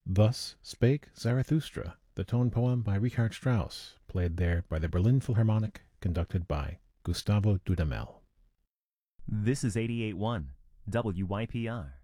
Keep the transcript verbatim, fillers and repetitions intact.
Thus Spake Zarathustra, the tone poem by Richard Strauss, played there by the Berlin Philharmonic, conducted by Gustavo Dudamel. This is eighty-eight point one W Y P R.